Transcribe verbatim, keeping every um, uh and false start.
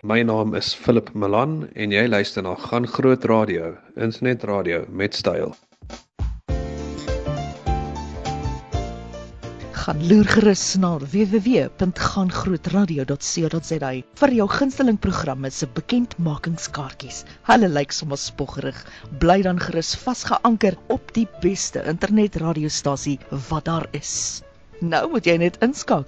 My naam is Philip Milan en jy luister na Gaan Groot Radio, internetradio met styl. Gaan loer gerus na w w w punt gaan groot radio punt co punt za vir jou gunsteling programme se bekendmakingskaartjies. Hulle lyk sommer spoggerig. Bly dan gerus vasgeanker op die beste internetradiostasie wat daar is. Nou moet jy net inskakel.